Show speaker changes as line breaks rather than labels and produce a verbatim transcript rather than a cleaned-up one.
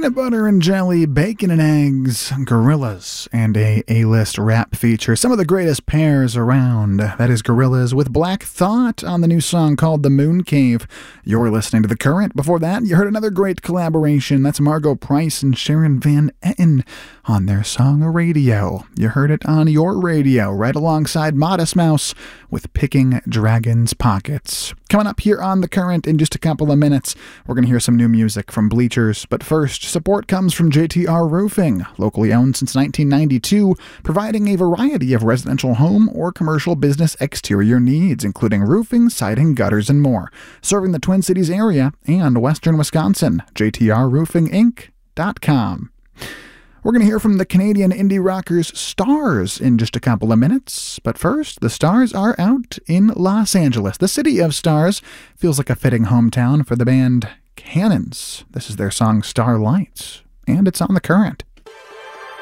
Peanut butter and jelly, bacon and eggs, Gorillaz, and a A-list rap feature. Some of the greatest pairs around. That is Gorillaz with Black Thought on the new song called The Moon Cave. You're listening to The Current. Before that, you heard another great collaboration. That's Margot Price and Sharon Van Etten on their song Radio. You heard it on your radio, right alongside Modest Mouse with Picking Dragon's Pockets. Coming up here on The Current in just a couple of minutes, we're going to hear some new music from Bleachers. But first, support comes from J T R Roofing, locally owned since nineteen ninety-two, providing a variety of residential home or commercial business exterior needs, including roofing, siding, gutters, and more. Serving the Twin Cities area and western Wisconsin. J T R roofing inc dot com. We're going to hear from the Canadian indie rockers Stars in just a couple of minutes. But first, the Stars are out in Los Angeles. The city of stars feels like a fitting hometown for the band Cannons. This is their song Starlights, and it's on The Current.